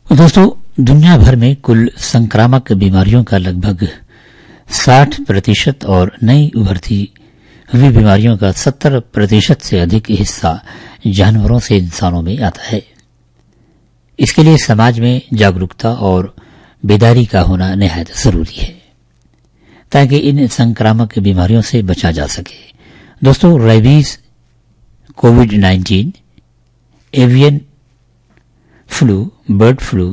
दोस्तों, दुनिया भर में कुल संक्रामक बीमारियों का लगभग 60% और नई उभरती हुई बीमारियों का 70% से अधिक हिस्सा जानवरों से इंसानों में आता है। इसके लिए समाज में जागरूकता और बेदारी का होना निहायत जरूरी है ताकि इन संक्रामक बीमारियों से बचा जा सके। दोस्तों, रेबीज, कोविड-19, एवियन फ्लू, बर्ड फ्लू,